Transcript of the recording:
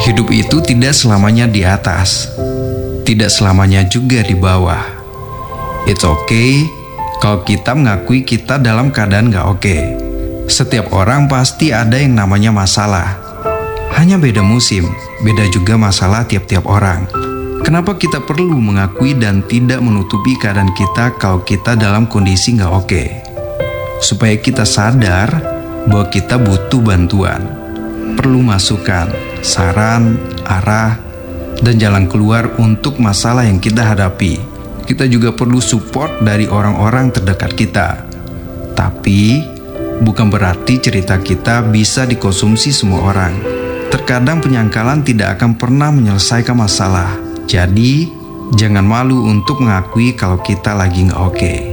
Hidup itu tidak selamanya di atas, tidak selamanya juga di bawah. It's okay kalau kita mengakui kita dalam keadaan gak oke. Setiap orang pasti ada yang namanya masalah. Hanya beda musim, beda juga masalah tiap-tiap orang. Kenapa kita perlu mengakui dan tidak menutupi keadaan kita kalau kita dalam kondisi gak oke? Supaya kita sadar bahwa kita butuh bantuan, perlu masukan, saran, arah, dan jalan keluar untuk masalah yang kita hadapi. Kita juga perlu support dari orang-orang terdekat kita. Tapi, bukan berarti cerita kita bisa dikonsumsi semua orang. Terkadang penyangkalan tidak akan pernah menyelesaikan masalah. Jadi, jangan malu untuk mengakui kalau kita lagi nggak oke.